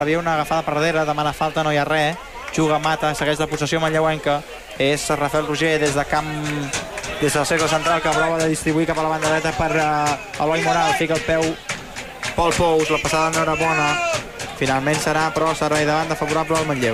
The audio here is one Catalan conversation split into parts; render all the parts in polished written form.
havia una agafada per darrere, demana falta, no hi ha res, juga Mata, segueix la possessió manlleuenca, és Rafael Roger des de camp, des del cercle central, que prova de distribuir cap a la banda dreta per Eloi Moral, fica el peu Pol Pous, la passada no era bona, finalment serà però servei de banda favorable al Manlleu.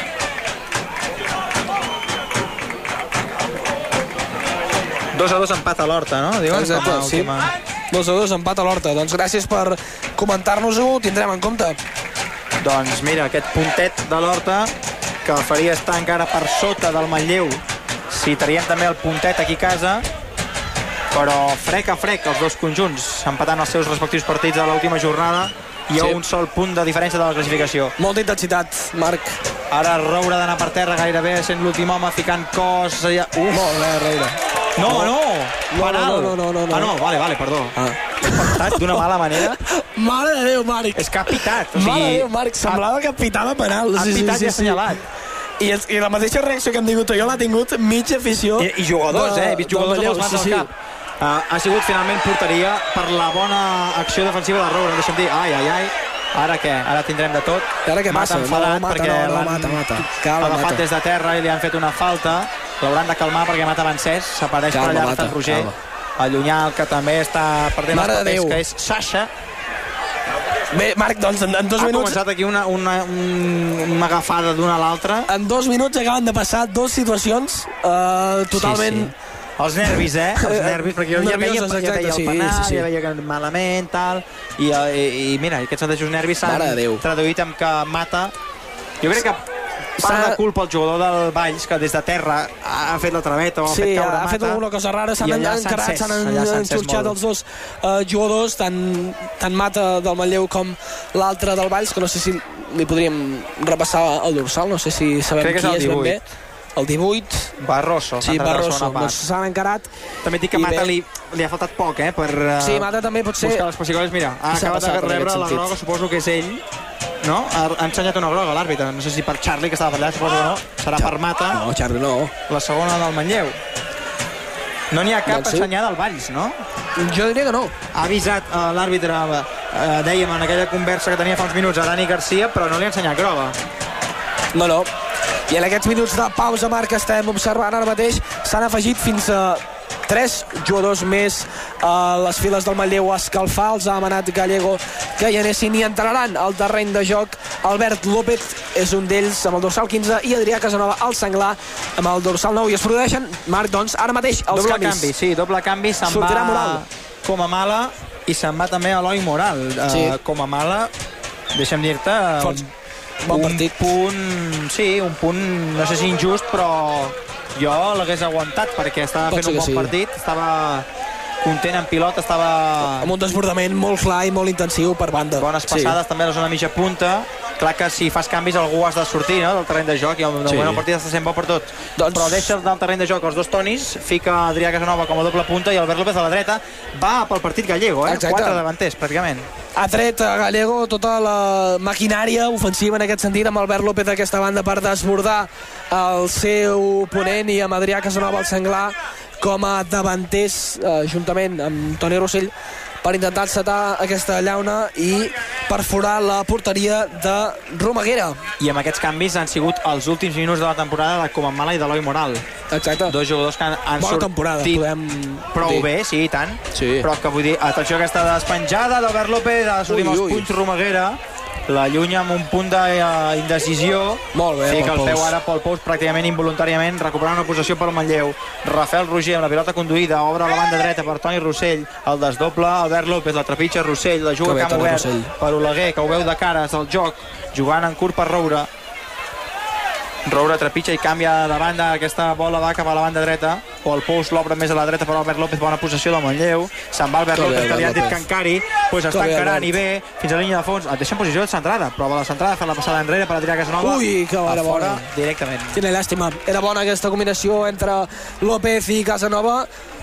Dos a dos empat a l'Horta, no? Diuen, exacte, sí. 2-2 empat a l'Horta. Doncs gràcies per comentar-nos-ho, ho tindrem en compte. Doncs mira, aquest puntet de l'Horta que el faria estar encara per sota del Manlleu si traiem també el puntet aquí a casa, però frec a frec els dos conjunts empatant els seus respectius partits de l'última jornada. Hi ha un sol punt de diferència de la classificació. Molta intensitat, Marc. Ara Roure d'anar per terra gairebé sent l'últim home, ficant cos allà. Molt bé, Roure. No. No. Ah, no, vale, perdó. He pensat d'una mala manera. Mare de Déu, Marc. És que ha pitat. Mare de Déu, Marc, semblava que pitava penal. Ha pitat i ha assenyalat. I la mateixa reacció que hem tingut jo l'ha tingut mitja afició. I jugadors, he vist jugadors amb les mans al cap. Ha sigut finalment porteria per la bona acció defensiva de Roure. Deixa'm dir, ai. Ara què? Ara tindrem de tot. Ara què passa? Enfadat perquè Mata. l'han agafat des de terra i li han fet una falta. L'hauran de calmar perquè Mata avancés. S'apareix per allà Rafael Roger. Allunyar el que també està perdent els papers, que és Sasha. Bé, Marc, doncs en 2 minuts... Ha començat aquí una agafada d'una a l'altra. En 2 minuts acaben de passar 2 situacions totalment... Sí. Els nervis, Els nervis, perquè jo ja veia el penal, ja veia que malament, tal, i mira, aquests mateixos nervis s'han traduït en que Mata... Jo crec que part de culpa el jugador del Valls, que des de terra ha fet la traveta o ha fet caure Mata. Ha fet alguna cosa rara, s'han encarat, s'han enxutxat els dos jugadors, tant Mata del Manlleu com l'altre del Valls, que no sé si li podríem repassar el dorsal, no sé si sabem qui és ben bé. El 18. Barroso. Sí, Barroso. Doncs s'han encarat. També dic que Mata li ha faltat poc, per sí, Mata també pot ser... buscar les pessigolles. Mira, ha acabat de rebre la groga, suposo que és ell, no? Ha ensenyat una groga a l'àrbitre. No sé si per Charlie, que estava per allà, suposo que no. Serà per Mata. No, Charlie no. La segona del Manlleu. No n'hi ha cap ensenyada al Valls, no? Jo diria que no. Ha avisat l'àrbitre, dèiem en aquella conversa que tenia fa uns minuts, a Dani Garcia, però no li ha ensenyat groga. No. I en aquests minuts de pausa, Marc, que estem observant ara mateix, s'han afegit fins a 3 jugadors més a les files del Manlleu a escalfar. Els ha demanat Gallego que hi anessin i entraran al terreny de joc. Albert López és un d'ells amb el dorsal 15 i Adrià Casanova, el senglar, amb el dorsal 9. I es produeixen, Marc, doncs, ara mateix els canvis. Doble canvi. Se'n va Moral com a Mala i se'n va també Eloi Moral. Com a Mala, deixa'm dir-te... Bon partit. Un punt, no sé si injust, però jo l'hagués aguantat perquè estava fent un bon partit, estava content en pilota, estava... Amb un desbordament molt clar i molt intensiu per banda. Bones passades també a la zona mitja punta. Clar que si fas canvis algú has de sortir, no?, del terreny de joc, i el partit està sent bo per tot. Però deixa del terreny de joc els dos tonis, fica Adrià Casanova com a doble punta i Albert López a la dreta. Va pel partit Gallego, 4 davanters, pràcticament. Ha tret a Gallego tota la maquinària ofensiva en aquest sentit, amb Albert López d'aquesta banda per desbordar el seu oponent i amb Adrià Casanova, el senglar, com a davanters, juntament amb Toni Rossell, per intentar encetar aquesta llauna i perforar la porteria de Romaguera. I amb aquests canvis han sigut els últims minuts de la temporada de Comamala i d'Eloi Moral. Exacte. Dos jugadors que han sortit prou bé, sí, i tant. Però que vull dir, atenció a aquesta despenjada d'Albert López, ha sortit els punys Romaguera, l'allunya amb un punt d'indecisió. Molt bé, fica el peu ara Pol Pous pràcticament involuntàriament, recuperant una possessió per Manlleu. Rafael Roger amb la pilota conduïda, obre a la banda dreta per Toni Rossell, el desdoble Albert López, la trepitja Rossell, la juga a camp obert per Oleguer, que ho veu de cares al joc, jugant en curt per Roure. Roure trepitja i canvia de banda, aquesta bola va cap a la banda dreta, o el Pous l'obre més a la dreta per Albert López, bona possessió del Manlleu, se'n va Albert López, que li han dit que encari, doncs està encarant i bé, fins a la línia de fons, et deixa en posició de centrada, prova la centrada, fa la passada enrere per Adrià Casanova, que era bona, directament. Quina llàstima, era bona aquesta combinació entre López i Casanova,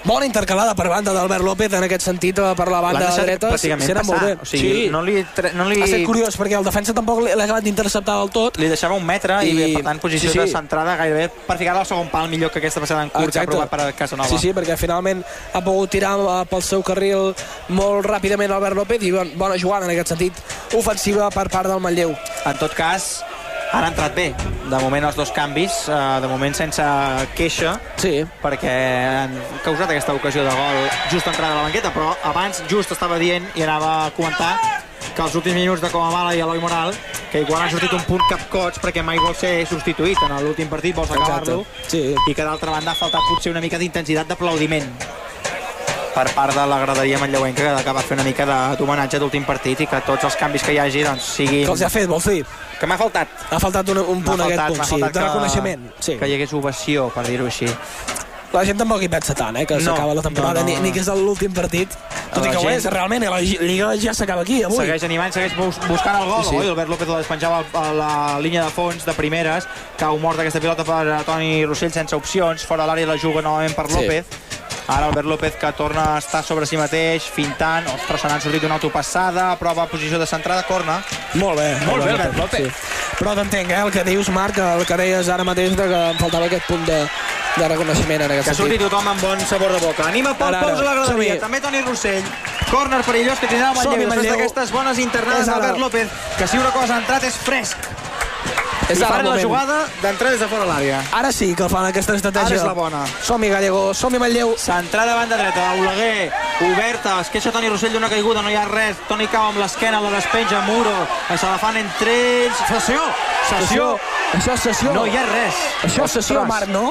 Bona intercalada per banda d'Albert López, en aquest sentit, per la banda dreta. Pràcticament passar. O sigui, no li... Ha estat curiós, perquè el defensa tampoc l'ha acabat d'interceptar del tot. Li deixava 1 metre i per tant, posició de centrada gairebé per ficar-la al segon pal, millor que aquesta passada en curt que ha provat per Casanova. Sí, perquè finalment ha pogut tirar pel seu carril molt ràpidament Albert López i bona jugada en aquest sentit ofensiva per part del Manlleu. En tot cas, han entrat bé. De moment els 2 canvis, de moment sense queixa, perquè han causat aquesta ocasió de gol just entrada a la banqueta, però abans just estava dient i anava a comentar que els últims minuts de Comamala i Eloi Moral, que igual han sortit un punt capcots perquè mai vol ser substituït en l'últim partit, vols acabar-lo, i que d'altra banda ha faltat potser una mica d'intensitat d'aplaudiment per part de la graderia manlleuenca, que va fer una mica d'homenatge d'últim partit i que tots els canvis que hi hagi siguin... Que els ha fet, vols dir? Que m'ha faltat. Ha faltat un punt aquest punt, sí, de reconeixement. Que hi hagués ovació, per dir-ho així. La gent tampoc hi pensa tant, que s'acaba la temporada, ni que és l'últim partit. Tot i que ho és, realment, la Lliga ja s'acaba aquí, avui. Segueix animant, segueix buscant el gol. Albert López la despenjava a la línia de fons de primeres, cau mort aquesta pilota per Toni Rossell sense opcions, fora l'àrea la juga novament per López. Ara Albert López, que torna a estar sobre si mateix, fintant. Ostres, se n'han sortit una autopassada, prova posició de centrada, corna. Molt bé, Albert López. Però t'entenc, el que dius, Marc, el que deies ara mateix, que em faltava aquest punt de reconeixement en aquest sentit. Que ha sortit tothom amb bon sabor de boca. Anima Pol Pous a la graderia, també Toni Rossell. Córner perillós que tindrà el Manlleu després d'aquestes bones internades d'Albert López, que si una cosa ha entrat és fresc. I fan la jugada d'entrar des de fora l'àrea. Ara sí que fan aquesta estratègia. Ara és la bona. Som-hi, Gallego, som-hi, Manlleu. Centrada a banda dreta, Oleguer, oberta, es queixa Toni Rossell d'una caiguda, no hi ha res. Toni cau amb l'esquena, la despenja, Muro, se la fan entre ells. Sessió. Això és sessió. No hi ha res. Això és sessió, Marc, no?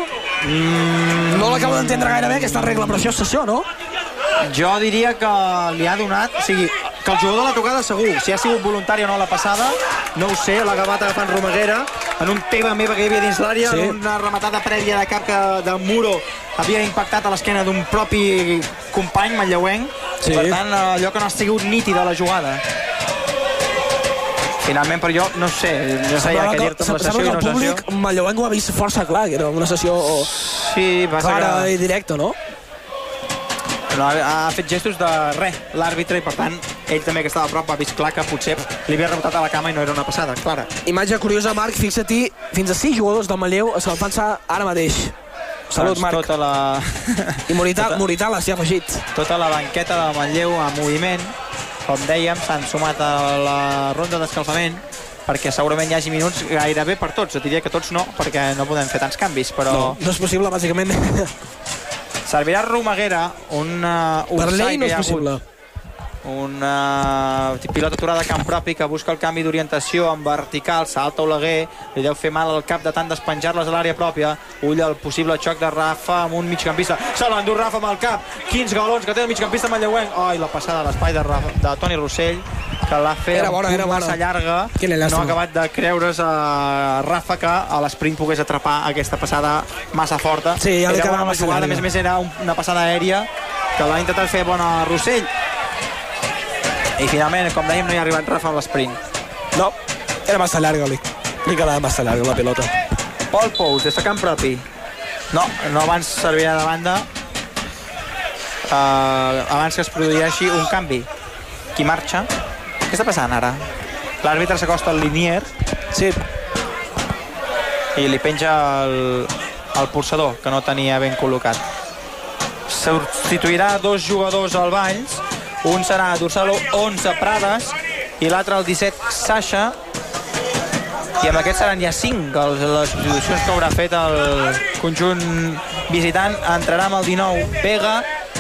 No l'acabo d'entendre gaire bé, aquesta regla, però això és sessió, no? Jo diria que li ha donat... O sigui, que el jugador l'ha tocada segur. Si ha sigut voluntari o no la passada, no ho sé. L'ha acabat agafant Romaguera en un teva meva que hi havia dins l'àrea, en una rematada prèvia de cap que de Muro havia impactat a l'esquena d'un propi company manlleuenc. Per tant, allò que no ha sigut nítida la jugada. Finalment, per jo, no sé, ja sabia que dir-te amb la sessió i no sessió. El públic manlleuenc ho ha vist força clar, que era una sessió clara i directa, no? No, ha fet gestos de res, l'àrbitre, i per tant, ell també que estava a prop ha vist clar que potser li havia rebotat a la cama i no era una passada, clara. Imatge curiosa, Marc, fixa-t'hi, fins a 6 jugadors del Manlleu es van pensar ara mateix. Salut, Marc. Tota la... I Moritala s'hi ha afegit. Tota la banqueta del Manlleu en moviment, com dèiem, s'han sumat a la ronda d'escalfament, perquè segurament hi hagi minuts gairebé per tots. Et diria que tots no, perquè no podem fer tants canvis, però... No és possible, bàsicament. Servirà Romaguera, per l'ell no és possible. Una pilota aturada a camp propi que busca el canvi d'orientació en vertical, salta Oleguer, li deu fer mal al cap de tant despenjar-les a l'àrea pròpia. Ull el possible xoc de Rafa amb un migcampista, se l'endú Rafa amb el cap, quins galons que té el migcampista manlleuenc. I la passada a l'espai de Toni Rossell, que l'ha fet massa llarga, no ha acabat de creure's a Rafa que a l'esprint pogués atrapar aquesta passada massa forta. Era bona la jugada, a més era una passada aèria que l'ha intentat fer bona Rossell i finalment, com dèiem, no hi ha arribat Rafa amb l'esprint. No, era massa llarga, li quedava massa llarga la pilota. Pol Pous, des de camp propi. No abans servirà de banda, abans que es produeixi un canvi. Qui marxa? Què està passant ara? L'àrbitre s'acosta al linier. Sí. I li penja el polsador, que no tenia ben col·locat. Substituirà 2 jugadors al Valls. Un serà dorsal 11 Prades i l'altre el 17 Sasha, i amb aquests seran ja 5 les substitucions que haurà fet el conjunt visitant. Entrarà amb el 19 Vega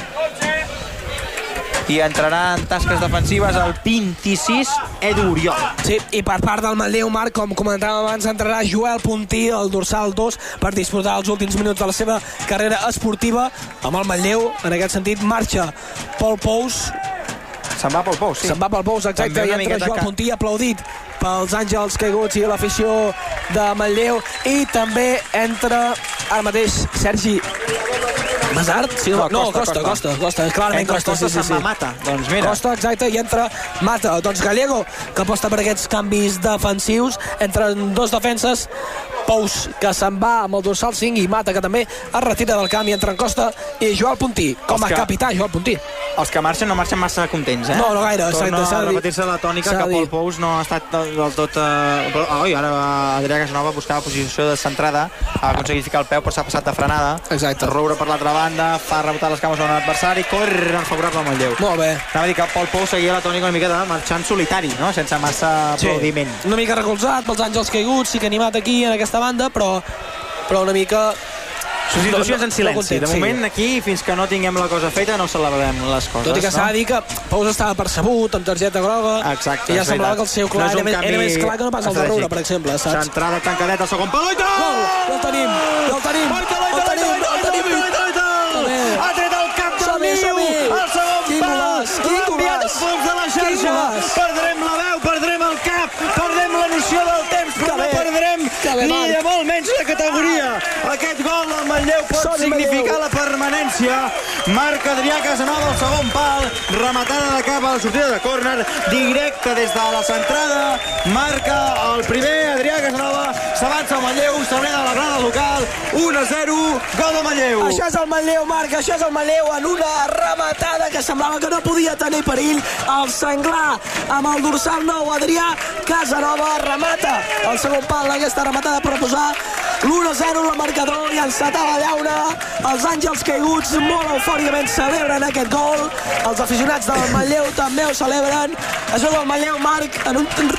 i entrarà en tasques defensives el 26 Edu Oriol. Sí, i per part del Manlleu, Marc, com comentàvem abans, entrarà Joel Puntí, el dorsal 2, per disputar els últims minuts de la seva carrera esportiva amb el Manlleu. En aquest sentit marxa Pol Pous. Se'n va Pol Pous, sí. Se'n va Pol Pous, exacte, i entra Joel Puntí, aplaudit pels Àngels caiguts i l'afició de Manlleu. I també entra ara mateix Sergi Masart? Sí, no, Costa, clarament Costa. Costa se'n va Mata, doncs mira. Costa, exacte, i entra Mata. Doncs Gallego, que aposta per aquests canvis defensius, entre 2 defenses, Pous, que se'n va amb el dorsal 5, i Mata, que també es retira del camp, i entra en Costa i Joel Puntí, com a capità Joel Puntí. Els que marxen no marxen massa contents, No gaire. Torna a repetir-se la tònica que Pol Pous no ha estat del tot... Ara Adrià Casanova buscava posició de centrada, ha aconseguit ficar el peu, però s'ha passat de frenada. Exacte. Roure per l'altra banda, fa rebotar les cames a un adversari, corre favorable al Manlleu. Molt bé. Anava a dir que Pol Pous seguia la tònica una mica de marxant solitari, no? Sense massa aplaudiment. Una mica recolzat pels Àngels Caiguts, sí que animat aquí en aquesta banda, però una mica... Substitucions en silenci. De moment aquí, fins que no tinguem la cosa feta, no celebrarem les coses. Tot i que s'ha de dir que Pous estava percebut amb targeta groga. Exacte, i ja semblava que el seu clar era més clar que no pas el de Roure, per exemple, saps? Centrada tancadeta al segon pal. El tenim! Ha tret el cap del niu! El segon pal! Canviat el fons de la xarxa! Perdrem la veu, perdrem el cap, perdrem la noció del temps, però no perdrem ni de molt menys la categoria. Aquest gol del Manlleu pot significar la permanència. Marca Adrià Casanova al segon pal, rematada de cap a la sortida de córner, directe des de la centrada. Marca el primer Adrià Casanova, s'avança el Manlleu, s'abreda la grada local, 1-0, gol del Manlleu. Això és el Manlleu, Marc, això és el Manlleu en una rematada que semblava que no podia tenir perill. El senglar amb el dorsal 9, Adrià Casanova, remata el segon pal d'aquesta rematada per posar l'1-0 al marcador i encetar la llauna. Els Àngels Caiguts molt eufòricament celebren aquest gol. Els aficionats del Manlleu també ho celebren. Això del Manlleu, Marc, en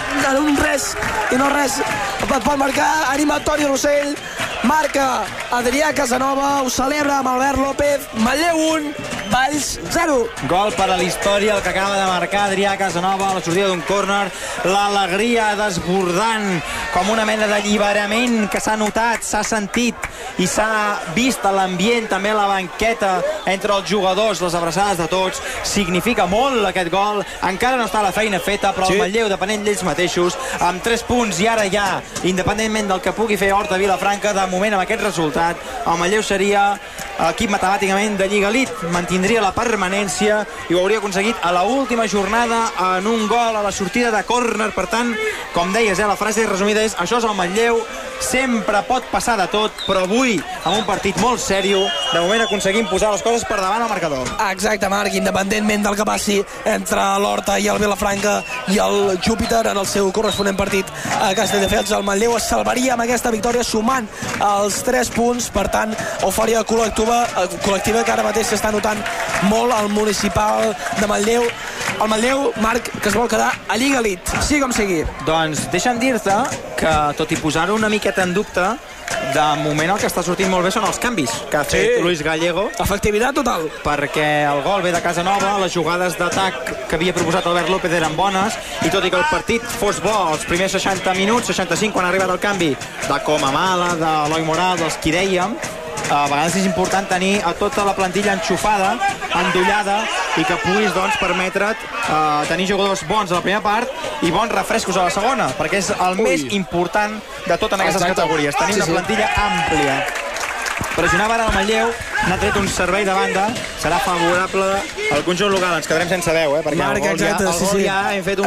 un res i no res et pot marcar. Anima Toni Rossell, marca Adrià Casanova, ho celebra amb Albert López. Manlleu 1, Valls 0. Gol per a l'història, el que acaba de marcar Adrià Casanova a la sortida d'un córner. L'alegria desbordant, com una mena d'alliberament que s'ha notat, s'ha sentit i s'ha vist a l'ambient, també a la banqueta entre els jugadors, les abraçades de tots. Significa molt aquest gol. Encara no està la feina feta, però el Manlleu, depenent d'ells mateixos, amb 3 punts i ara ja, independentment del que pugui fer Horta Vilafranca, de moment amb aquest resultat el Manlleu seria equip matemàticament de Lliga Elite, mantindria la permanència i ho hauria aconseguit a l'última jornada en un gol a la sortida de córner. Per tant, com deies, la frase resumida és: això és el Manlleu, sempre pot passar de tot, però avui, amb un partit molt sèrio, de moment aconseguim posar les coses per davant al marcador. Exacte, Marc, independentment del que passi entre l'Horta i el Vilafranca i el Júpiter en el seu corresponent partit a Castelldefels, el Manlleu es salvaria amb aquesta victòria sumant els 3 punts. Per tant, eufòria col·lectiva que ara mateix s'està notant molt al municipal de Manlleu. El Manlleu, Marc, que es vol quedar a Lliga Elite, sigui com sigui. Doncs deixa'm dir-te que, tot i posar-ho una miqueta en dubte, de moment el que està sortint molt bé són els canvis que ha fet Luis Gallego. Efectivitat total. Perquè el gol ve de Casanova, les jugades d'atac que havia proposat Albert López eren bones, i tot i que el partit fos bo els primers 60 minuts, 65 quan ha arribat el canvi de Comamala, d'Eloi Moral, dels qui dèiem, a vegades és important tenir a tota la plantilla enxufada, endollada, i que puguis permetre't tenir jugadors bons a la primera part i bons refrescos a la segona, perquè és el més important de tot en aquestes categories, tenir una plantilla àmplia. Pressionava ara el Manlleu, n'ha tret un servei de banda, serà favorable al conjunt local. Ens quedarem sense veu, perquè Marc, el gol ja hem fet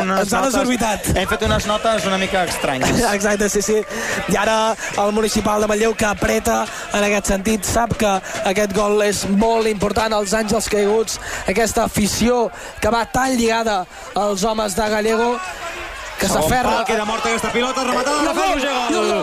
unes notes una mica estranyes. Exacte, sí. I ara el municipal de Manlleu, que apreta en aquest sentit, sap que aquest gol és molt important. Els Àngels Caiguts, aquesta afició que va tan lligada als homes de Gallego, que s'aferra... Queda morta aquesta pilota, rematada de Rafael Roger.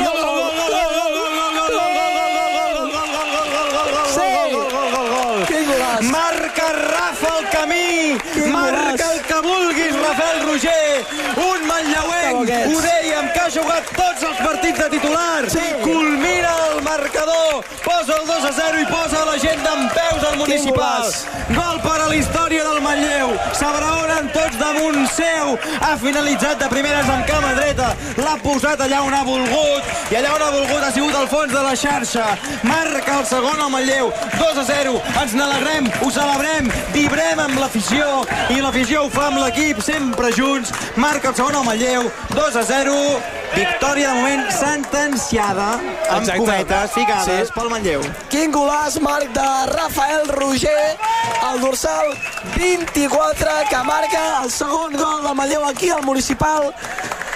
Marca Rafa el camí, marca el que vulguis Rafael Roger, un manlleuenc, ho dèiem, que ha jugat tots els partits de titular, culmina el marcador, posa el 2-0 i posa la gent dempeus al municipal. Gol per a la història del Manlleu, s'abraonen tots damunt seu, ha finalitzat de primeres amb cama dreta, l'ha posat allà on ha volgut, i allà on ha volgut ha sigut al fons de la xarxa. Marca el segon al Manlleu, 2-0, ens n'alegrem, ho celebrem, vibrem amb l'afició, i l'afició ho fa amb l'equip, sempre junts. Marca el segon al Manlleu, 2-0, victòria de moment sentenciada, amb cometes ficades pel Manlleu. Quin golaç, Marc, de Rafael Roger, el dorsal 24, que marca el segon gol del Manlleu aquí al municipal.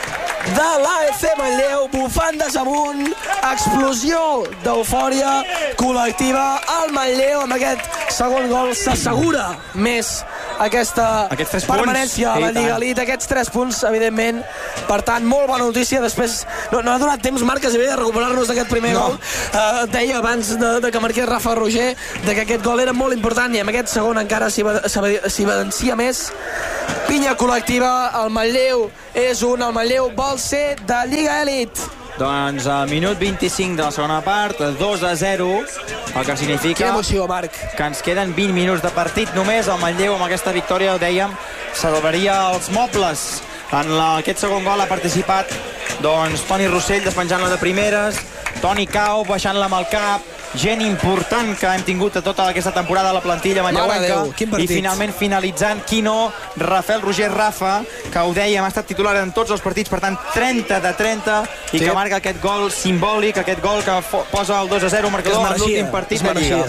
de l'AEC Manlleu, bufandes amunt, explosió d'eufòria col·lectiva. El Manlleu amb aquest segon gol s'assegura més aquesta permanència a la Lliga Elite, aquests 3 punts, evidentment. Per tant, molt bona notícia. Després no ha donat temps, Marc, quasi bé de recuperar-nos d'aquest primer gol. Deia abans de que marqués Rafa Roger de que aquest gol era molt important i amb aquest segon encara s'evidencia més. Pinya col·lectiva, el Manlleu és el Manlleu vol ser de Lliga Elite. Doncs al minut 25 de la segona part, 2-0, el que significa... Quina emoció, Marc. Que ens queden 20 minuts de partit només. El Manlleu amb aquesta victòria, ho dèiem, salvaria els mobles. En aquest segon gol ha participat Toni Rossell despenjant-la de primeres, Toni Cao baixant-la amb el cap, gent important que hem tingut a tota aquesta temporada a la plantilla manlleuenca, i finalment finalitzant Quino, Rafael Roger Rafa, que ho dèiem, ha estat titular en tots els partits, per tant 30 de 30, i que marca aquest gol simbòlic, aquest gol que posa el 2-0 marcador en l'últim partit de Lliga.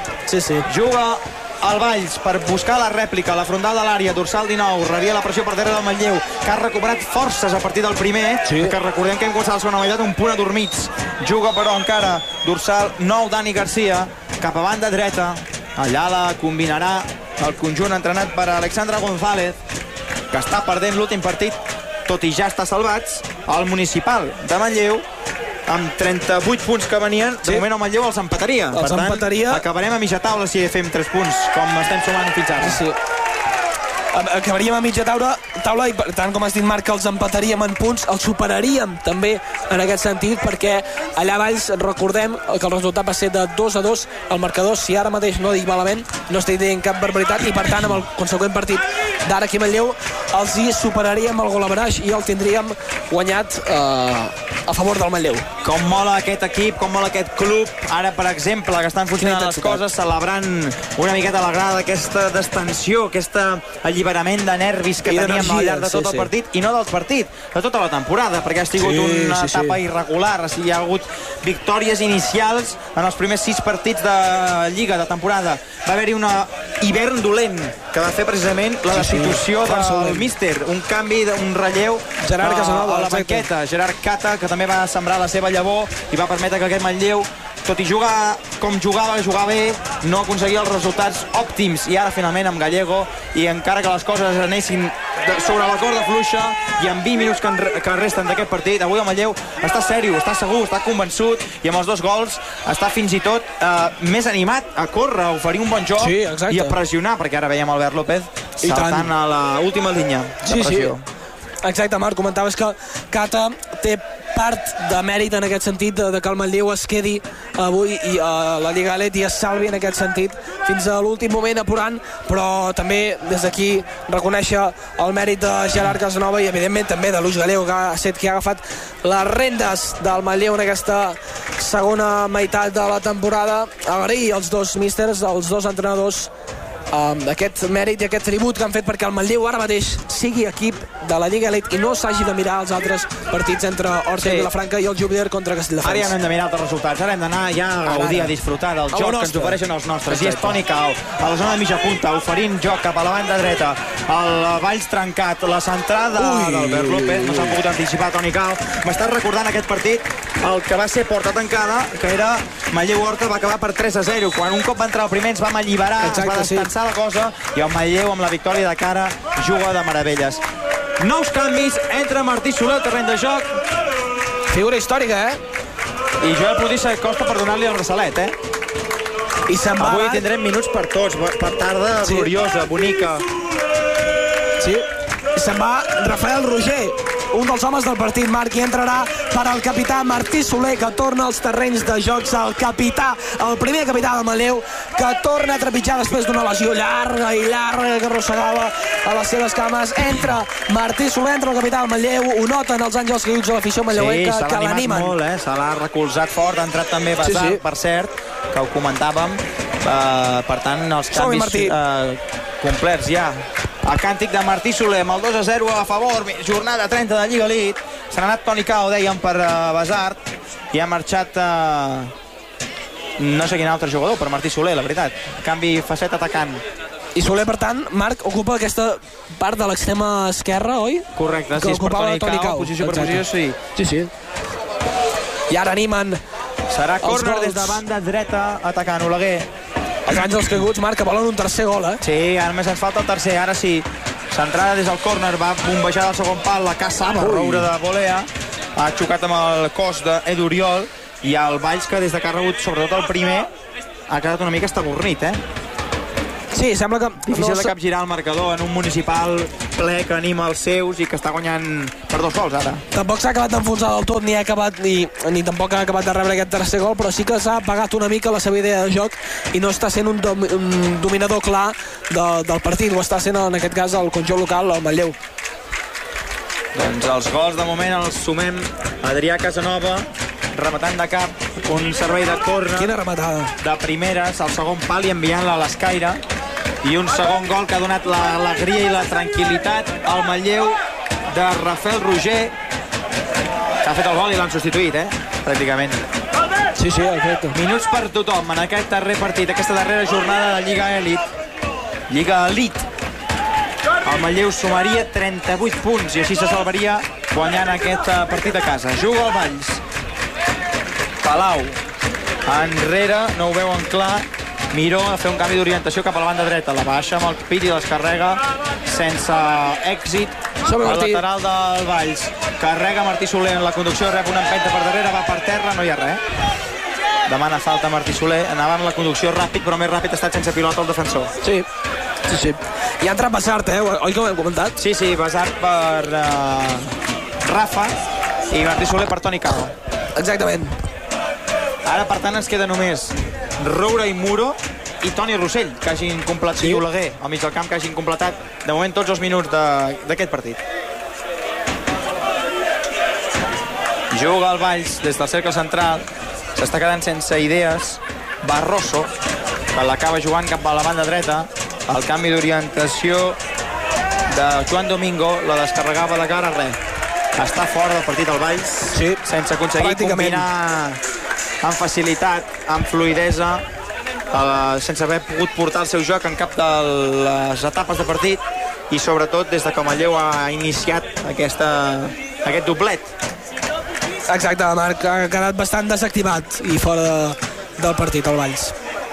Juga el Valls per buscar la rèplica, la frontal de l'àrea, dorsal 19, rebia la pressió per darrere del Manlleu, que ha recuperat forces a partir del primer, que recordem que hem començat la segona meitat un punt adormits. Juga però encara dorsal 9, Dani Garcia, cap a banda dreta, allà la combinarà el conjunt entrenat per Alexandre González, que està perdent l'últim partit, tot i ja està salvats. El Municipal de Manlleu, amb 38 punts que venien, de moment el Manlleu els empataria. Per tant, acabarem a mitja taula si fem 3 punts, com estem sumant fins ara. Acabaríem a mitja taula i, per tant, com has dit, Marc, els empataríem en punts, els superaríem també en aquest sentit, perquè allà a Valls recordem que el resultat va ser de 2-2 el marcador. Si ara mateix no dic malament, no estic dient cap barbaritat, i per tant amb el conseqüent partit d'ara aquí a Manlleu els hi superaríem el gol average i el tindríem guanyat a favor del Manlleu. Com mola aquest equip, com mola aquest club, ara per exemple, que estan funcionant les coses, celebrant una miqueta la grada d'aquesta destensió, aquest alliberament de nervis que teníem al llarg de tot el partit, i no del partit, de tota la temporada, perquè ha sigut una etapa irregular. Hi ha hagut victòries inicials en els primers 6 partits de Lliga, de temporada. Va haver-hi un hivern dolent que va fer precisament la destitució del míster, un canvi, un relleu a la banqueta. Gerard Cata, que també va sembrar la seva llavor i va permetre que aquest Manlleu, tot i jugar com jugava, jugar bé, no aconseguia els resultats òptims, i ara finalment amb Gallego, i encara que les coses anessin sobre la corda fluixa i en 20 minuts que resten d'aquest partit, avui el Manlleu està sèrio, està segur, està convençut, i amb els 2 gols està fins i tot més animat a córrer, a oferir un bon joc i a pressionar, perquè ara veiem Albert López saltant a l'última línia de pressió. Exacte, Marc, comentaves que Cata té part de mèrit en aquest sentit de que el Manlleu es quedi avui a la Lliga Elite i es salvi en aquest sentit fins a l'últim moment apurant, però també des d'aquí reconèixer el mèrit de Gerard Casanova i evidentment també de Luis Gallego, que ha estat qui ha agafat les rendes del Manlleu en aquesta segona meitat de la temporada. Agrair als 2 místers, als 2 entrenadors, aquest mèrit i aquest tribut que han fet perquè el Manlleu ara mateix sigui equip de la Lliga Elite i no s'hagi de mirar els altres partits entre Horta i Vilafranca i el Júbiter contra Castelldefels. Ara ja no hem de mirar altres resultats, ara hem d'anar ja a gaudir, a disfrutar del joc que ens ofereixen els nostres. I és Toni Cao a la zona de mitja punta, oferint joc cap a la banda dreta, el Valls trencat, la centrada d'Albert López, no s'ha pogut anticipar Toni Cao. M'estàs recordant aquest partit, el que va ser porta tancada, que era Manlleu-Horta, va acabar per 3-0, quan un cop va entrar el primer ens vam alliberar, ens va destensar la cosa, i el Manlleu amb la victòria de cara juga de meravelles. Nous canvis, entra Martí Soler al terreny de joc, figura històrica, i Joel Pudissa costa per donar-li el braçalet, i se'n va. Avui tindrem minuts per tots, per tarda gloriosa, bonica. Se'n va Rafael Roger, un dels homes del partit, Marc, i entrarà per al capità Martí Soler, que torna als terrenys de jocs, el primer capità del Manlleu, que torna a trepitjar després d'una lesió llarga que arrossegava a les seves cames. Entra Martí Soler, entra el capità del Manlleu, ho noten els àngels caiguts de l'afició manlleuenca, que l'animen. Sí, s'ha animat molt, se l'ha recolzat fort, ha entrat també Basar, per cert, que ho comentàvem. Per tant, els canvis complets ja. El càntic de Martí Soler amb el 2-0 a favor, jornada 30 de Lliga Elite. Se n'ha anat Toni Cao, dèiem, per Basart, i ha marxat no sé quin altre jugador, per Martí Soler, la veritat. Canvi facet atacant. I Soler, per tant, Marc, ocupa aquesta part de l'extrema esquerra, oi? Correcte, sí, és per Toni Cau, posició per posició, sí. Sí. I ara animen serà córner des de banda dreta atacant Oleguer. Els Àngels Caiguts, Marc, que volen un tercer gol, eh? Sí, ara només ens falta el tercer, ara sí. Centrada des del córner, va bombejar del segon pal, la caçava, roure de volea, ha xocat amb el cos d'Edu Oriol, i el Valls, que des de que ha rebut sobretot el primer, ha quedat una mica estabornit, eh? Sí, sembla que... Difícil de capgirar el marcador en un municipal ple que anima els seus i que està guanyant per 2 gols ara. Tampoc s'ha acabat d'enfonsar del tot, ni tampoc ha acabat de rebre aquest tercer gol, però sí que s'ha apagat una mica la seva idea de joc i no està sent un dominador clar del partit, ho està sent en aquest cas el conjunt local, el Manlleu. Doncs els gols de moment els sumem Adrià Casanova, rematant de cap, un servei de córner. Quina rematada. De primeres, al segon pal i enviant-la a l'escaire. I un segon gol que ha donat l'alegria i la tranquil·litat al Manlleu de Rafael Roger, que ha fet el gol i l'han substituït, pràcticament. Sí, exacte. Minuts per tothom en aquest darrer partit, aquesta darrera jornada de Lliga Elite. El Manlleu sumaria 38 punts i així se salvaria guanyant aquest partit a casa. Juga el Valls. Palau enrere, no ho veuen clar. Miró a fer un canvi d'orientació cap a la banda dreta, la baixa amb el pit i descarrega sense èxit al lateral del Valls. Carrega Martí Soler en la conducció, rep una empenta per darrere, va per terra, no hi ha res. Demana falta Martí Soler, anava en la conducció ràpid, però més ràpid ha estat sense pilota el defensor. Sí. I ha entrat Basart, oi que ho hem comentat? Sí, Basart per Rafa i Martí Soler per Toni Cau. Exactament. Ara, per tant, ens queda només Roure i Muro i Toni Rossell, que hagin completat, i Oleguer, al mig del camp, que hagin completat de moment tots els minuts d'aquest partit. Juga el Valls des del cercle central, s'està quedant sense idees. Barroso, que l'acaba jugant cap a la banda dreta, el canvi d'orientació de Joan Domingo, la descarregava de cara a res. Està fora del partit el Valls, sense aconseguir combinar amb facilitat, amb fluidesa, sense haver pogut portar el seu joc en cap de les etapes de partit i sobretot des de que el Manlleu ha iniciat aquest doblet. Exacte, Marc, ha quedat bastant desactivat i fora del partit el Valls.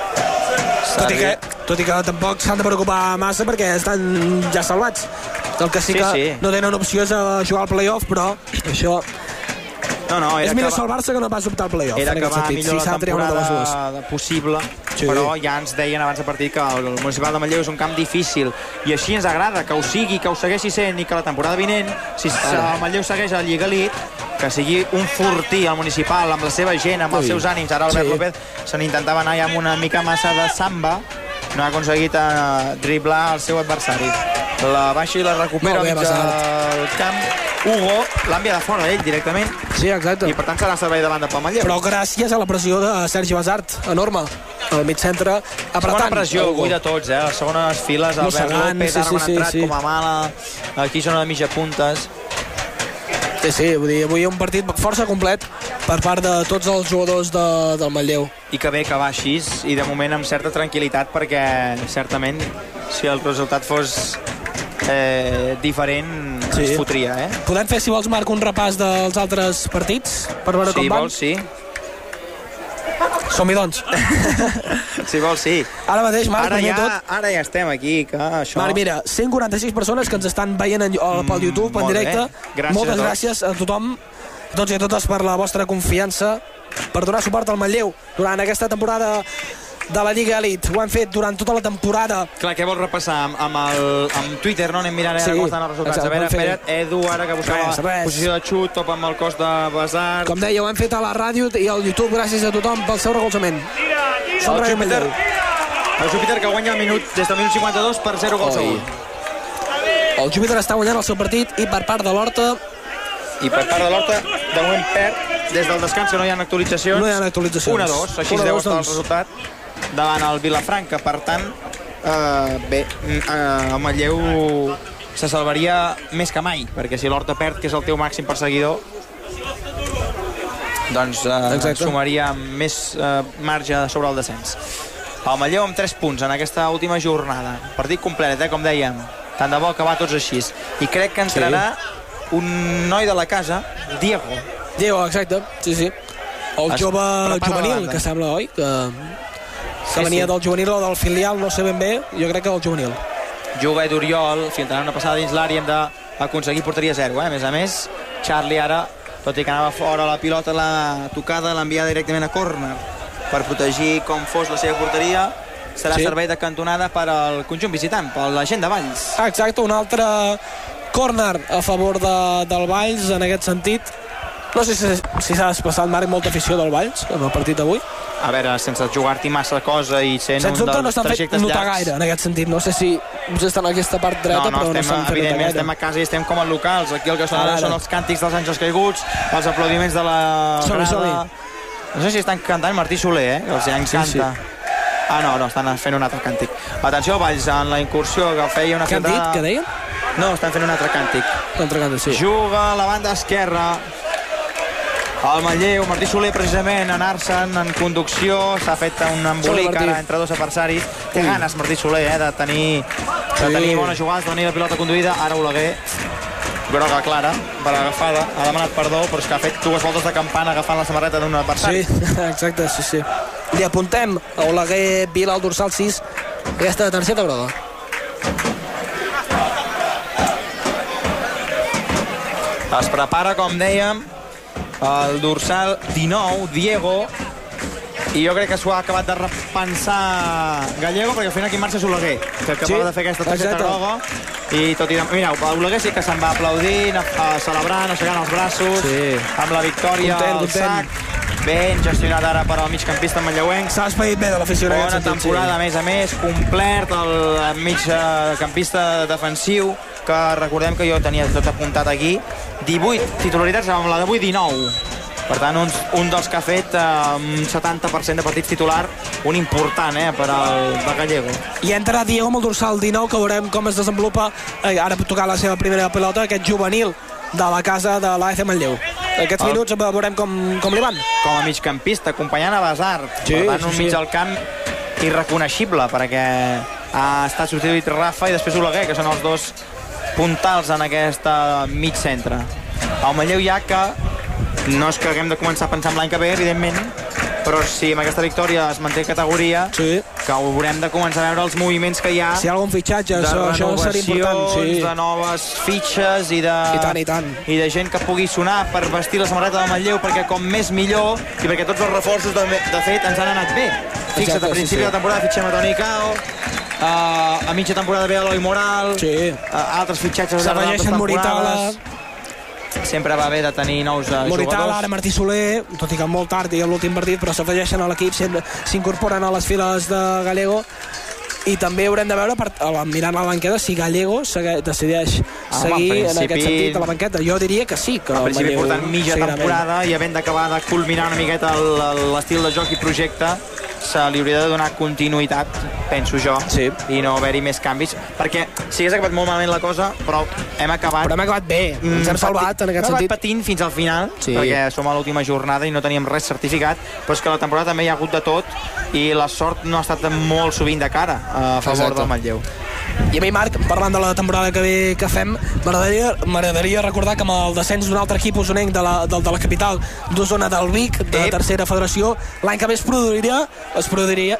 Tot i que tampoc s'han de preocupar massa perquè estan ja salvats. El que sí que no tenen opció és a jugar al play-off, però això... és millor salvar-se que no pas optar al play-off. Era acabar millor la temporada possible, però ja ens deien abans de partit que el Municipal de Manlleu és un camp difícil i així ens agrada que ho sigui, que ho segueixi sent i que la temporada vinent, si el Manlleu segueix a la Lliga Elite, que sigui un fortí al Municipal amb la seva gent, amb els seus ànims. Ara Albert López se n'intentava anar ja amb una mica massa de samba, no ha aconseguit driblar el seu adversari. La baixa i la recupera al mig del camp. Hugo l'ha enviat de fora ell directament. Sí, exacte. I per tant serà servei de banda pel Manlleu. Però gràcies a la pressió de Sergi Basart, enorme. Al mig centre, apretant. Segona pressió, avui de tots, les segones files, Albert López, ara han entrat com a mala, aquí zona de mitja puntes. Sí, vull dir, avui un partit força complet per part de tots els jugadors del Manlleu. I que bé que va així, i de moment amb certa tranquil·litat, perquè certament si el resultat fos diferent es fotria, Podem fer, si vols, Marc, un repàs dels altres partits per veure com van? Si vols, sí. Som-hi, doncs. Si vols, sí. Ara mateix, Marc, ara ja estem aquí, que això... Marc, mira, 146 persones que ens estan veient pel YouTube en directe. Moltes gràcies a tothom, a tots i a totes, per la vostra confiança, per donar suport al Manlleu durant aquesta temporada de la Lliga Elite. Ho han fet durant tota la temporada. Clar, què vols repassar? Amb Twitter, no? Anem mirant com estan els resultats. A veure, Edu, ara que buscava posició de xut, topa amb el cos de Basart. Com deia, ho hem fet a la ràdio i al YouTube. Gràcies a tothom pel seu recolzament. El Júpiter que guanya el minut des del minut 52 per 0 gols a 1. El Júpiter està guanyant el seu partit i per part de l'Horta... de moment perd des del descans, que no hi ha actualitzacions. 1-2, així es deu estar el resultat davant el Vilafranca. Per tant, el Manlleu se salvaria més que mai, perquè si l'Horta perd, que és el teu màxim perseguidor, doncs sumaria més marge sobre el descens. El Manlleu amb 3 punts en aquesta última jornada. Partit complet, com dèiem. Tant de bo acabar tots així. I crec que entrarà un noi de la casa, Diego, exacte, sí. El jove juvenil, que sembla, oi? Que venia del juvenil o del filial, no sé ben bé, jo crec que del juvenil. Juga d'Oriol, filtrant una passada dins l'àrea, hem d'aconseguir porteria 0, A més a més, Charlie ara, tot i que anava fora la pilota, la tocada l'envia directament a córner per protegir com fos la seva porteria. Serà servei de cantonada per al conjunt visitant, per la gent de Valls. Exacte, un altre córner a favor del Valls en aquest sentit. No sé si s'ha desplaçat, Marc, molta afició del Valls en el partit d'avui. A veure, sense jugar-t'hi massa cosa i sent un dels trajectes llargs. No gaire en aquest sentit, no sé si estan a aquesta part dreta, però no s'han fet evidentment estem a casa i estem com a locals. Aquí el que són els càntics dels àngels caiguts, els aplaudiments de la grada. No sé si estan cantant Martí Soler, que els encanta. Sí. No, estan fent un altre càntic. Atenció, Valls, en la incursió que feia una feta... Què han dit? Què deien? No, estan fent un altre càntic. Juga a la banda esquerra el Manlleu, Martí Soler precisament anar-se'n en conducció, s'ha fet un embolic ara entre dos adversaris. Té ganes Martí Soler de tenir bones jugades, de tenir la pilota conduïda. Ara Oleguer, groga clara per agafada, ha demanat perdó, però és que ha fet 2 voltes de campana agafant la samarreta d'un adversari. Sí, exacte, sí. Li apuntem a Oleguer Vila, al dorsal 6, aquesta targeta groga. Es prepara, com dèiem, el dorsal 19, Diego, i jo crec que s'ho ha acabat de repensar Gallego, perquè al final aquí en marxa és Oleguer, que acaba de fer aquesta targeta groga, i tot i... Mireu, Oleguer sí que se'n va aplaudint, celebrant, aixecant els braços, amb la victòria al sac. Ben gestionat ara per al migcampista manlleuenc. S'ha despedit bé de l'afició. Bona temporada, a més, complert el migcampista defensiu, que recordem que jo tenia tot apuntat aquí. 18 titularitats, amb la d'avui 19. Per tant, un dels que ha fet un 70% de partits titular, un important per al de Gallego. I entra Diego amb el dorsal 19, que veurem com es desenvolupa, ara pot tocar la seva primera pilota, aquest juvenil de la casa de l'AEC Manlleu. Aquests minuts veurem com li van. Com a migcampista, acompanyant a Basart. Per tant, un mig del camp irreconeixible, perquè ha estat substituït Rafa i després Oleguer, que són els dos puntals en aquesta mig centre. El Manlleu ja que no és que haguem de començar a pensar en l'any que ve, evidentment, però si amb aquesta victòria es manté categoria, que haurem de començar a veure els moviments que hi ha. Si hi ha algun fitxatge, això seria important. De noves fitxes i de gent que pugui sonar per vestir la samarreta del Manlleu, perquè com més millor, i perquè tots els reforços de fet ens han anat bé. Fixa't, a principi de la temporada fitxem a Toni Cao, a mitja temporada ve Eloi Moral, altres fitxatges de altres temporades. Sempre va bé de tenir nous jugadors. Moritala, ara Martí Soler, tot i que molt tard i a l'últim partit, però s'afegeixen a l'equip, s'incorporen a les files de Gallego, i també haurem de veure, mirant la banqueta, si Gallego decideix seguir en aquest sentit a la banqueta. Jo diria que sí. Al principi portant mitja temporada i havent d'acabar de culminar una miqueta l'estil de joc i projecte, se li hauria de donar continuïtat, penso jo, i no haver-hi més canvis, perquè si hagués acabat molt malament la cosa, però hem acabat bé, ens hem salvat en aquest sentit. Hem acabat patint fins al final, perquè som a l'última jornada i no teníem res certificat, però és que la temporada també hi ha hagut de tot i la sort no ha estat molt sovint de cara a favor del Manlleu. I a mi, Marc, parlant de la temporada que ve que fem, m'agradaria recordar que amb el descens d'un altre equip usonenc de la capital d'Osona, del Vic, de la tercera federació, l'any que ve es produiria,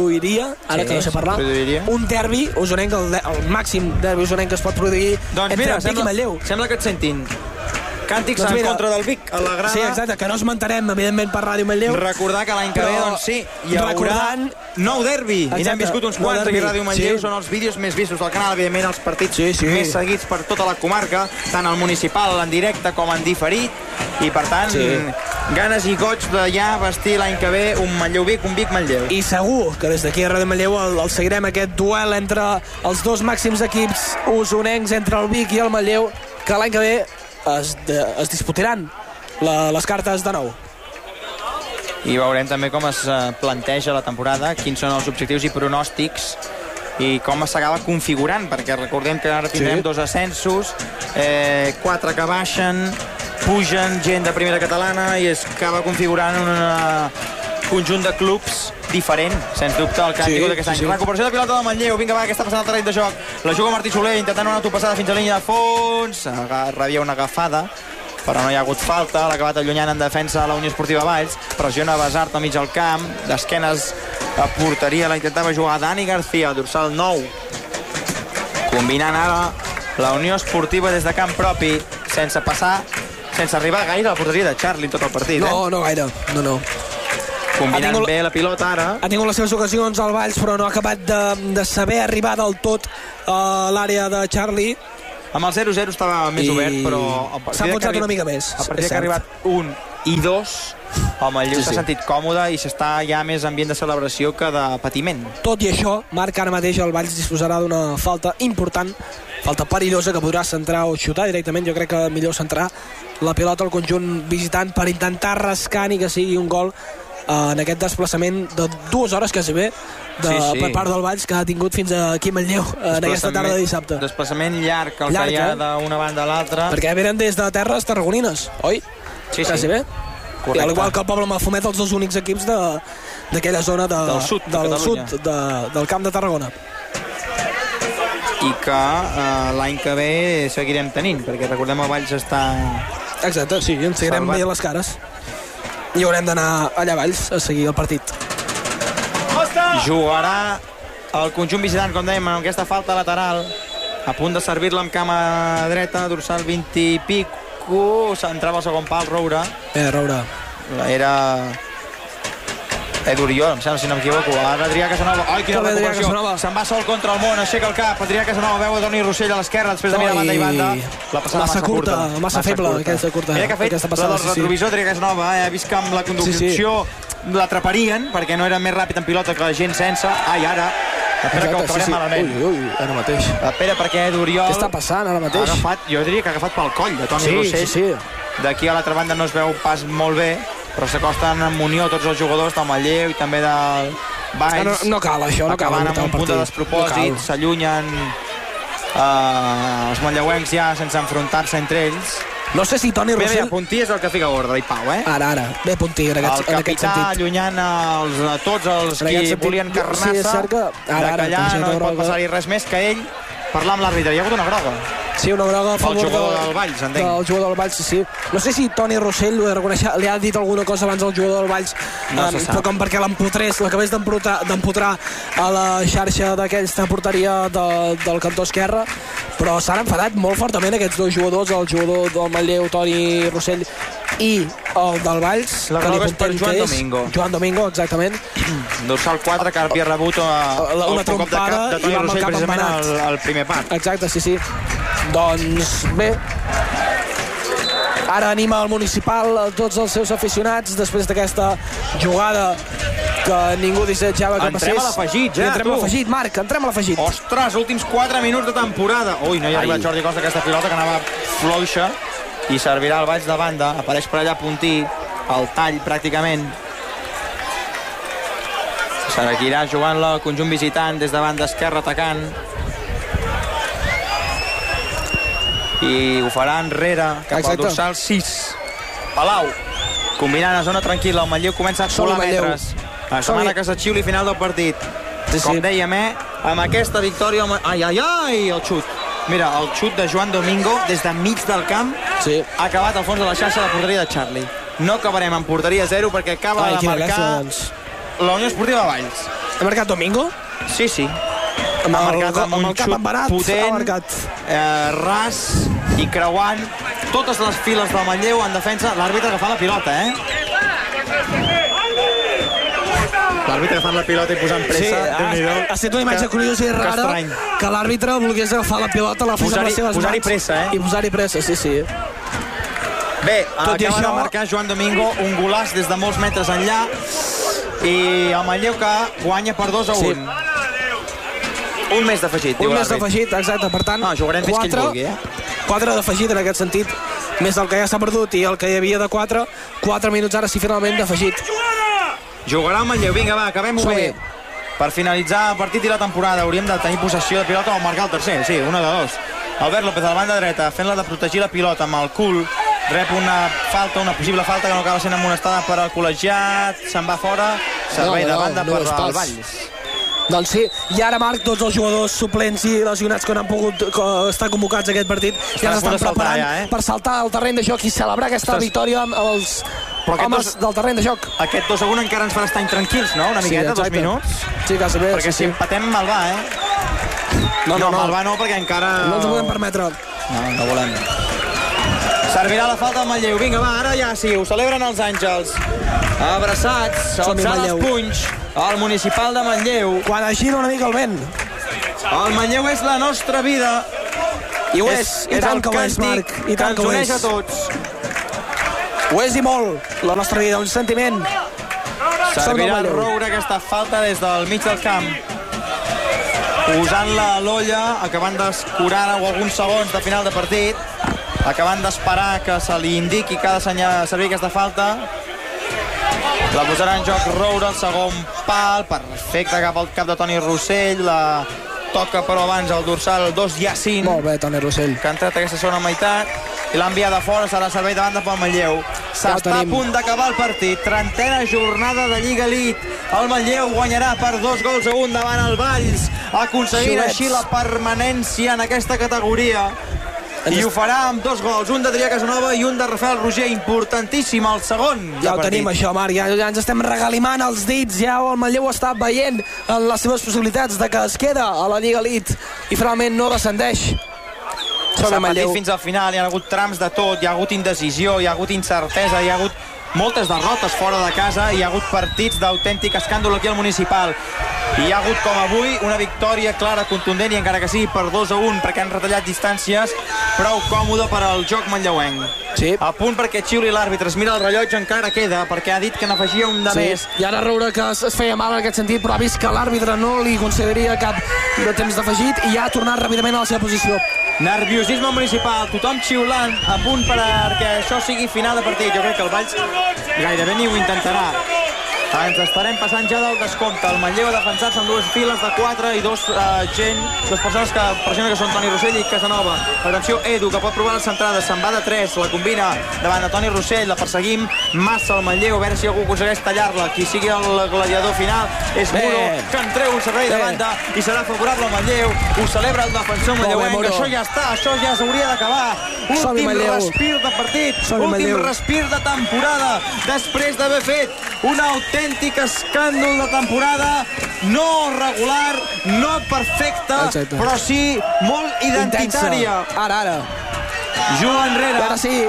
ara que no sé parlar, un derbi usonenc, el màxim derbi usonenc que es pot produir entre Vic i Manlleu. Sembla que et sentin. Càntics en contra del Vic a la grada. Sí, exacte, que no esmentarem, evidentment, per Ràdio Manlleu. Recordar que l'any que ve, doncs sí, hi haurà nou derbi. I n'hem viscut uns quants aquí a Ràdio Manlleu. Són els vídeos més vistos del canal, evidentment, els partits més seguits per tota la comarca, tant al municipal, en directe, com en diferit. I, per tant, ganes i goig de ja vestir l'any que ve un Manlleu-Vic, un Vic-Manlleu. I segur que des d'aquí a Ràdio Manlleu el seguirem, aquest duel entre els dos màxims equips usonencs, entre el Vic i el Manlleu, que l'any que ve es disputaran les cartes de nou. I veurem també com es planteja la temporada, quins són els objectius i pronòstics i com s'acaba configurant, perquè recordem que ara tindrem 2 ascensos, 4 que baixen, pugen gent de primera catalana i es acaba configurant un conjunt de clubs diferent, sens dubte, el que han tingut aquest any. Recuperació de pilota del Manlleu, vinga, va, que està passant al terreny de joc. La juga Martí Soler, intentant una autopassada fins a la línia de fons. Rebia una agafada, però no hi ha hagut falta. L'ha acabat allunyant en defensa a la Unió Esportiva Valls. Pressiona Basart al mig del camp. D'esquenes a porteria la intentava jugar Dani García, dorsal 9. Combinant ara la Unió Esportiva des de camp propi, sense passar, sense arribar gaire a la porteria de Charlie en tot el partit. No gaire, no. Combinant bé la pilota ara. Ha tingut les seves ocasions al Valls, però no ha acabat de saber arribar del tot a l'àrea de Charlie. Amb el 0-0 estava més obert, però s'ha enfonsat una mica més. A partir que ha arribat 1 i 2, el Manlleu s'ha sentit còmode i s'està ja més ambient de celebració que de patiment. Tot i això, Marc, ara mateix el Valls disposarà d'una falta important, falta perillosa, que podrà centrar o xutar directament. Jo crec que millor centrar la pilota al conjunt visitant per intentar rascar ni que sigui un gol en aquest desplaçament de 2 hores quasi bé per part del Valls, que ha tingut fins aquí a Manlleu en aquesta tarda de dissabte. Desplaçament llarg, el que hi ha d'una banda a l'altra. Perquè venen des de terres tarragonines, oi? Sí. Quasi bé. I al igual que el Poble Mafumet, els dos únics equips d'aquella zona del sud del camp de Tarragona. I que l'any que ve seguirem tenint, perquè recordem el Valls està... Exacte, sí, ens seguirem veient les cares. I haurem d'anar allà a Valls a seguir el partit. Jugarà el conjunt visitant, com dèiem, amb aquesta falta lateral, a punt de servir-la amb cama dreta, dorsal 20 i pico, entrava al segon pal, Roura. Roura. Era Oriol, em sembla, si no m'equivoco. Ara Adrià Casanova. Ai, quina recuperació. Se'n va sol contra el món, aixeca el cap. Adrià Casanova veu a Toni Rossell a l'esquerra, després de mirar banda i banda. La passada massa curta. Massa feble, aquesta curta. Mira que ha fet la del retrovisor Adrià Casanova. Ha vist que amb la conducció l'atraparien, perquè no era més ràpid en pilota que la gent sense. Ai, ara. Espera que ho acabarem malament. Ui, ara mateix. Espera, perquè Oriol... Què està passant ara mateix? Jo diria que ha agafat pel coll de Toni Rossell. Sí. D'aquí a l'altra banda no es veu pas molt bé, però s'acosten amb unió tots els jugadors del Manlleu i també del Valls. No cal això, no cal. Acabant amb un punt de despropòsit, s'allunyen els manlleuencs ja sense enfrontar-se entre ells. No sé si Toni Rossell... Bé, Puntí és el que fica ordre, i Pau, Ara. Bé, Puntí, en aquest sentit. El capità allunyant tots els qui volien carnar-se, que allà no hi pot passar-hi res més que ell parlar amb l'àrbitre. Hi ha hagut una groga. Sí, una groga a favor del jugador del Valls, entenc. Del jugador del Valls, sí. No sé si Toni Rossell li ha dit alguna cosa abans al jugador del Valls, però com perquè l'acabés d'empotrar a la xarxa d'aquesta porteria del cantó esquerre, però s'han enfadat molt fortament aquests dos jugadors, el jugador del Manlleu, Toni Rossell, i el del Valls. La groga és per Joan Domingo. Joan Domingo, exactament. Dorsal 4, que havia rebut una trompada de Toni Rossell precisament al primer part. Exacte, sí. Doncs bé, ara anima el Municipal tots els seus aficionats després d'aquesta jugada que ningú desitjava que passés. Entrem a l'afegit, Entrem a l'afegit, Marc, entrem a l'afegit. Ostres, últims 4 minuts de temporada. Ui, no hi ha arribat Jordi Costa, aquesta pilota que anava fluixa, i servirà el Valls de banda. Apareix per allà Puntí, el tall pràcticament. Seguirà jugant el conjunt visitant des de banda esquerra, atacant. I ho farà enrere cap al dorsal 6. Palau, combinant a zona tranquil·la. El Manlleu comença a colar metres. La setmana que s'axiuli final del partit. Com dèiem, amb aquesta victòria... Ai, el xut. Mira, el xut de Joan Domingo des de mig del camp ha acabat al fons de la xarxa de la porteria de Charlie. No acabarem en porteria 0 perquè acaba de marcar la Unió Esportiva Valls. Ha marcat Domingo? Sí. Ha marcat amb un xut potent, ras i creuant totes les files del Manlleu en defensa. L'àrbitre agafant la pilota, L'àrbitre agafant la pilota i posant pressa. Ha estat una imatge curiosa i rara que l'àrbitre volgués agafar la pilota, la fes amb les seves mans. Posar-hi pressa, I posar-hi pressa, sí. Bé, acaba de marcar Joan Domingo un golaç des de molts metres enllà i el Manlleu que guanya per 2-1. Un mes d'afegit, diu l'àrbit. Un mes d'afegit, exacte. Per tant, jugarem fins que ell vulgui, 4 d'afegit en aquest sentit, més del que ja s'ha perdut i el que hi havia de 4 minuts ara sí finalment d'afegit. Jugarà el Manlleu, vinga, va, acabem-ho bé. Per finalitzar el partit i la temporada hauríem de tenir possessió de pilota o marcar el tercer, sí, 1-2. Albert López a la banda dreta, fent-la de protegir la pilota amb el cul, rep una possible falta que no acaba sent amonestada per al col·legiat, se'n va fora servei de banda per al Valls. Doncs sí, i ara, Marc, tots els jugadors suplents i lesionats que no han pogut estar convocats a aquest partit ja s'estan preparant per saltar al terreny de joc i celebrar aquesta victòria amb els homes del terreny de joc. Aquest 2-1 encara ens farà estar intranquils, no? Una miqueta, 2 minuts. Sí, quasi bé. Perquè si empatem, mal va, No, mal va no, perquè encara... No ens ho podem permetre. No volem. Servirà la falta al Manlleu. Vinga, va, ara ja sí, ho celebren els Àngels. Abraçats, alçant els punys. El municipal de Manlleu. Quan gira una mica el vent. El Manlleu és la nostra vida. I ho és. I tant que ho és, Marc. I tant que ho és. Ens uneix a tots. Ho és i molt, la nostra vida, un sentiment. Servirà el Roure aquesta falta des del mig del camp. Posant-la a l'olla, acabant d'escurar alguns segons de final de partit. Acabant d'esperar que se li indiqui que ha de servir aquesta falta. La posarà en joc Roure, el segon pal, perfecte cap al cap de Toni Rossell, la toca però abans el dorsal 2 Yacine. Molt bé, Toni Rossell. Que ha entrat aquesta segona meitat i l'ha enviat de fora, serà servei de banda pel Manlleu. S'està a punt d'acabar el partit, 30a jornada de Lliga Elite. El Manlleu guanyarà per 2-1 davant el Valls, aconseguint així la permanència en aquesta categoria. I ho farà amb 2 gols, un d'Adrià Casanova i un de Rafael Roger, importantíssim el segon. Ja ho tenim això, Marc, ja ens estem regalimant els dits, ja el Manlleu està veient en les seves possibilitats de que es queda a la Lliga Elite i finalment no descendeix. S'ha patit fins al final, hi ha hagut trams de tot, hi ha hagut indecisió, hi ha hagut incertesa, hi ha hagut moltes derrotes fora de casa, hi ha hagut partits d'autèntic escàndol aquí al Municipal. Hi ha hagut, com avui, una victòria clara, contundent, i encara que sigui per 2-1, perquè han retallat distàncies, prou còmode per al joc manlleuenc. Sí. A punt perquè xiuli l'àrbitre, es mira el rellotge, encara queda, perquè ha dit que n'afegia un de més. I ara Roure que es feia mal en aquest sentit, però ha vist que l'àrbitre no li concedaria cap de temps d'afegit i ja ha tornat ràpidament a la seva posició. Nerviosisme municipal, tothom xiulant, a punt perquè això sigui final de partit. Jo crec que el Valls gairebé ni ho intentarà. Ens estarem passant ja del descompte. El Manlleu ha defensat-se amb 2 files de 4 i dues persones que pressionen, que són Toni Rossell i Casanova. Atenció, Edu, que pot provar la centrada, se'n va de 3, la combina davant de Toni Rossell, la perseguim massa el Manlleu, a veure si algú aconsegueix tallar-la. Qui sigui el gladiador final és Muro, que en treu un servei de banda i serà favorable al Manlleu. Ho celebra el defensor manlleuenc. Això ja està, això ja s'hauria d'acabar. Últim respir de partit, últim respir de temporada, després d'haver fet un autèntic escàndol de temporada, no regular, no perfecta, però sí molt identitària. Ara. Juga enrere. Ara sí.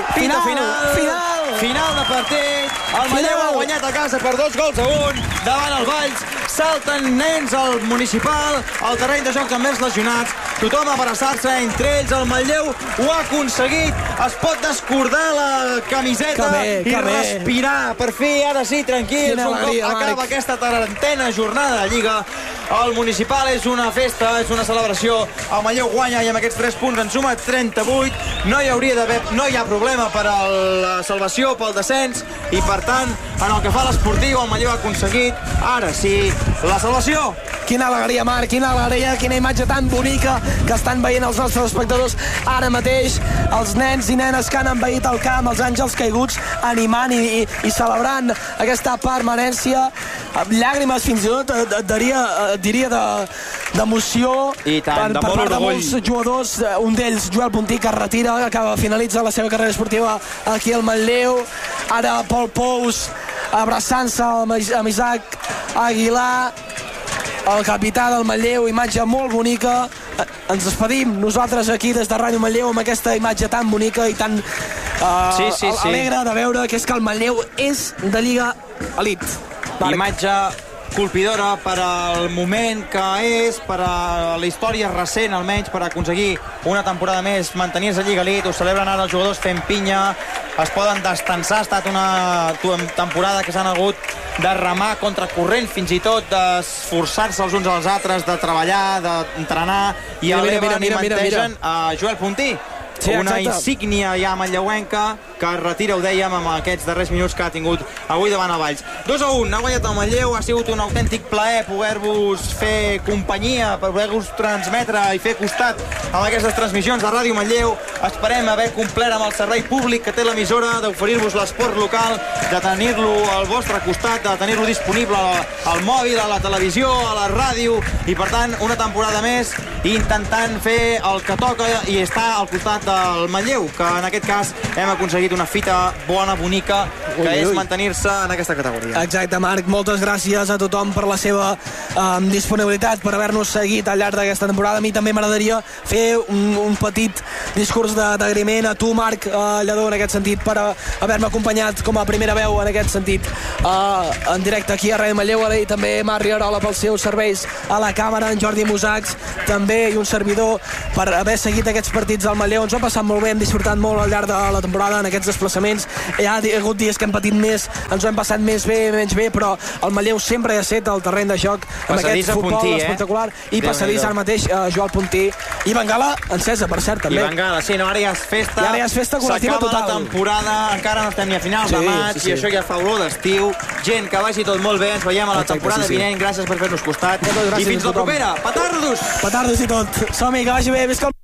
Final de partit. El Manlleu ha guanyat a casa per 2-1 davant el Valls. Salten nens al Municipal, al terreny de joc amb els lesionats, tothom a abraçar-se, entre ells el Manlleu ho ha aconseguit, es pot descordar la camiseta i respirar, per fi, ara sí, tranquils, un cop acaba aquesta 30a jornada de Lliga. El Municipal és una festa, és una celebració, el Manlleu guanya i amb aquests 3 punts en suma 38, no hi ha problema per a la salvació, pel descens, i per tant, en el que fa l'esportiu, el Manlleu ha aconseguit, ara sí, la salvació. Quina alegria, Marc, quina alegria, quina imatge tan bonica que estan veient els nostres espectadors ara mateix, els nens i nenes que han envaït el camp, els àngels caiguts, animant i celebrant aquesta permanència, llàgrimes fins i tot, diria d'emoció per part de molts jugadors, un d'ells, Joel Puntí, que es retira, que finalitza la seva carrera esportiva aquí al Manlleu, ara Pol Pous abraçant-se amb Isaac Aguilar, el capità del Manlleu, imatge molt bonica. Ens despedim nosaltres aquí des de Ràdio Manlleu amb aquesta imatge tan bonica i tan alegre de veure, que és que el Manlleu és de Lliga Elite. Imatge colpidora per al moment que és, per a la història recent almenys, per aconseguir una temporada més, mantenir-se a Lliga Elite. Ho celebren ara els jugadors fent pinya, es poden destensar. Ha estat una temporada que s'han hagut de remar contra corrent, fins i tot d'esforçar-se els uns als altres, de treballar, d'entrenar, i eleven i mantegen a Joel Puntí, una insígnia ja manlleuenca, que es retira, ho dèiem, amb aquests darrers minuts que ha tingut avui davant el Valls. 2-1, ha guanyat el Manlleu, ha sigut un autèntic plaer poder-vos fer companyia, poder-vos transmetre i fer costat amb aquestes transmissions de Ràdio Manlleu. Esperem haver complert amb el servei públic que té l'emissora, d'oferir-vos l'esport local, de tenir-lo al vostre costat, de tenir-lo disponible al mòbil, a la televisió, a la ràdio, i per tant una temporada més intentant fer el que toca i estar al costat del Manlleu, que en aquest cas hem aconseguit una fita bona, bonica, que és mantenir-se en aquesta categoria. Exacte, Marc, moltes gràcies a tothom per la seva disponibilitat, per haver-nos seguit al llarg d'aquesta temporada. A mi també m'agradaria fer un petit discurs d'agraïment a tu, Marc Lledó, en aquest sentit, per haver-me acompanyat com a primera veu en aquest sentit en directe aquí a Ràdio Manlleu, i també Marc Rierola pels seus serveis a la càmera, en Jordi Musacs també, i un servidor, per haver seguit aquests partits del Manlleu. Ens ho hem passat molt bé, hem disfrutat molt al llarg de la temporada en aquests desplaçaments. Hi ha hagut dies que hem patit més, ens ho hem passat més bé, menys bé, però el Manlleu sempre ha estat el terreny de joc amb aquest futbol espectacular, i passadís ara mateix Joan Puntí, i Bengala encesa, per cert, també. I Bengala, sí, no, ara ja és festa. I ara ja és festa col·lectiva total. S'acaba la temporada, encara no estem ni a finals de maig, i això ja fa olor d'estiu. Gent, que vagi tot molt bé, ens veiem a la temporada vinent, gràcies per fer-nos costat, i fins la propera, petardos! Petardos i tot, som-hi, que vagi bé, visca el